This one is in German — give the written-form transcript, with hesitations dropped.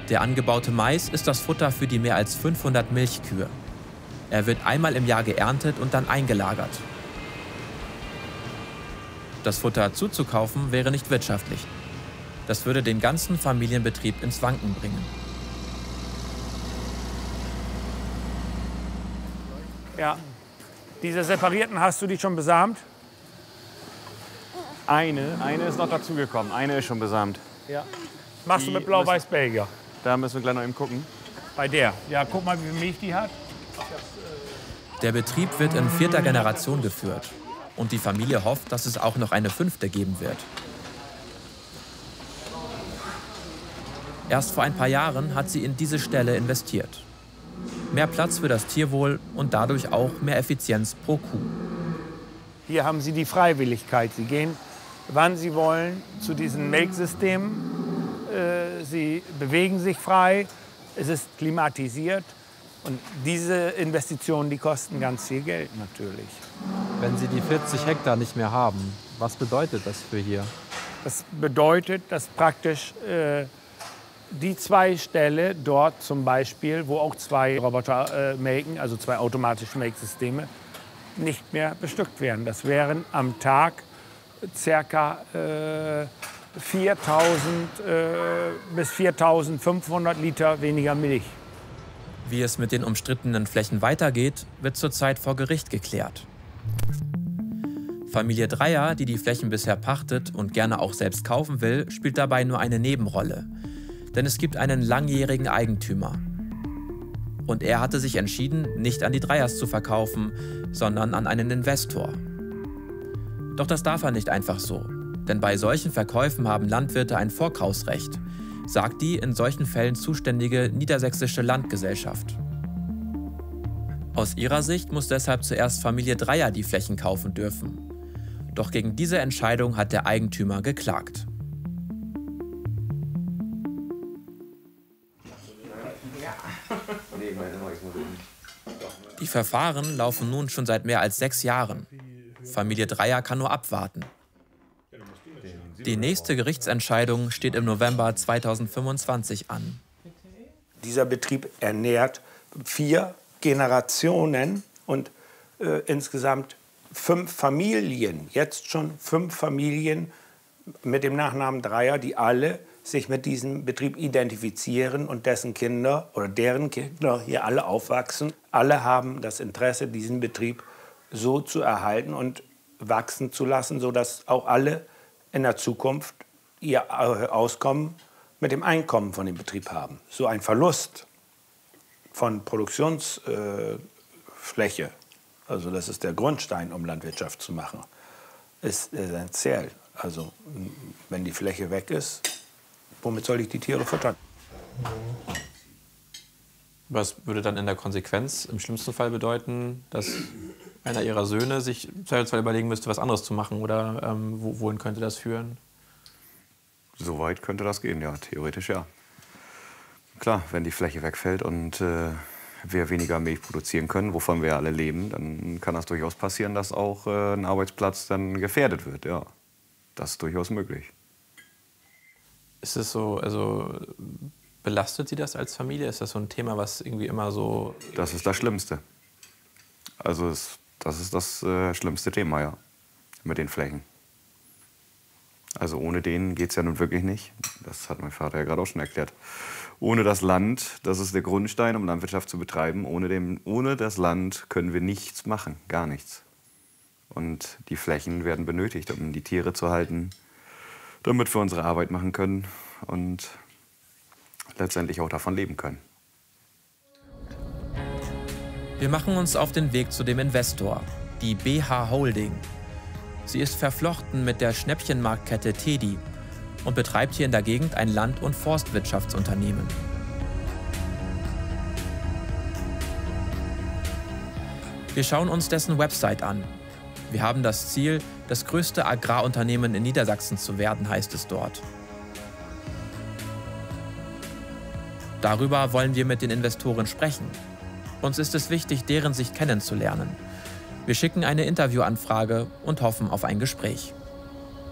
Der angebaute Mais ist das Futter für die mehr als 500 Milchkühe. Er wird einmal im Jahr geerntet und dann eingelagert. Das Futter zuzukaufen wäre nicht wirtschaftlich. Das würde den ganzen Familienbetrieb ins Wanken bringen. Ja, diese separierten, hast du die schon besamt? Eine ist noch dazugekommen. Eine ist schon besamt. Ja. Machst du mit Blau-Weiß-Belgier? Da müssen wir gleich noch eben gucken. Bei der? Ja, guck mal, wie viel Milch die hat. Der Betrieb wird in 4. Generation geführt. Und die Familie hofft, dass es auch noch eine 5. geben wird. Erst vor ein paar Jahren hat sie in diese Stelle investiert. Mehr Platz für das Tierwohl und dadurch auch mehr Effizienz pro Kuh. Hier haben Sie die Freiwilligkeit. Sie gehen, wann Sie wollen, zu diesen Melksystemen. Sie bewegen sich frei. Es ist klimatisiert. Und diese Investitionen, die kosten ganz viel Geld natürlich. Wenn Sie die 40 Hektar nicht mehr haben, was bedeutet das für hier? Das bedeutet, dass praktisch die 2 Ställe dort zum Beispiel, wo auch 2 Roboter melken, also 2 automatische Melksysteme, nicht mehr bestückt werden. Das wären am Tag ca. 4.000 bis 4.500 Liter weniger Milch. Wie es mit den umstrittenen Flächen weitergeht, wird zurzeit vor Gericht geklärt. Familie Dreyer, die die Flächen bisher pachtet und gerne auch selbst kaufen will, spielt dabei nur eine Nebenrolle. Denn es gibt einen langjährigen Eigentümer. Und er hatte sich entschieden, nicht an die Dreyers zu verkaufen, sondern an einen Investor. Doch das darf er nicht einfach so. Denn bei solchen Verkäufen haben Landwirte ein Vorkaufsrecht, sagt die in solchen Fällen zuständige Niedersächsische Landgesellschaft. Aus ihrer Sicht muss deshalb zuerst Familie Dreyer die Flächen kaufen dürfen. Doch gegen diese Entscheidung hat der Eigentümer geklagt. Die Verfahren laufen nun schon seit mehr als 6 Jahren. Familie Dreyer kann nur abwarten. Die nächste Gerichtsentscheidung steht im November 2025 an. Dieser Betrieb ernährt 4 Generationen und insgesamt 5 Familien, jetzt schon 5 Familien mit dem Nachnamen Dreyer, die alle sich mit diesem Betrieb identifizieren und dessen Kinder oder deren Kinder hier alle aufwachsen. Alle haben das Interesse, diesen Betrieb so zu erhalten und wachsen zu lassen, sodass auch alle in der Zukunft ihr Auskommen mit dem Einkommen von dem Betrieb haben. So ein Verlust von Produktionsfläche, also das ist der Grundstein, um Landwirtschaft zu machen, ist essentiell. Also wenn die Fläche weg ist, womit soll ich die Tiere füttern? Was würde dann in der Konsequenz im schlimmsten Fall bedeuten, dass einer Ihrer Söhne sich zweifelsfall überlegen müsste, was anderes zu machen? Oder wohin könnte das führen? So weit könnte das gehen, ja, theoretisch ja. Klar, wenn die Fläche wegfällt und wir weniger Milch produzieren können, wovon wir alle leben, dann kann das durchaus passieren, dass auch ein Arbeitsplatz dann gefährdet wird, ja. Das ist durchaus möglich. Ist es so, also belastet Sie das als Familie? Ist das so ein Thema, was irgendwie immer so... Das ist das Schlimmste. Also das ist das schlimmste Thema, ja, mit den Flächen. Also ohne den geht es ja nun wirklich nicht. Das hat mein Vater ja gerade auch schon erklärt. Ohne das Land, das ist der Grundstein, um Landwirtschaft zu betreiben. Ohne das Land können wir nichts machen, gar nichts. Und die Flächen werden benötigt, um die Tiere zu halten, damit wir unsere Arbeit machen können und letztendlich auch davon leben können. Wir machen uns auf den Weg zu dem Investor, die BH Holding. Sie ist verflochten mit der Schnäppchenmarktkette Tedi und betreibt hier in der Gegend ein Land- und Forstwirtschaftsunternehmen. Wir schauen uns dessen Website an. Wir haben das Ziel, das größte Agrarunternehmen in Niedersachsen zu werden, heißt es dort. Darüber wollen wir mit den Investoren sprechen. Uns ist es wichtig, deren Sicht kennenzulernen. Wir schicken eine Interviewanfrage und hoffen auf ein Gespräch.